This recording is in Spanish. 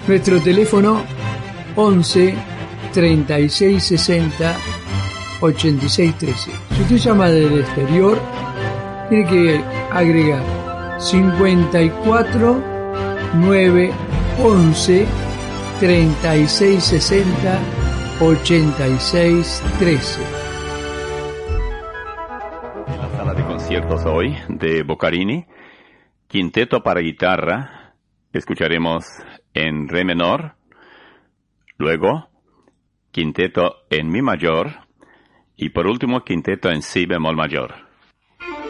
Nuestro teléfono 11 36 60 86 13. Si usted llama del exterior, tiene que agregar 54 9 11 36 60 86 13. En la sala de conciertos hoy de Boccarini, quinteto para guitarra, escucharemos en re menor, luego quinteto en mi mayor y por último quinteto en si bemol mayor.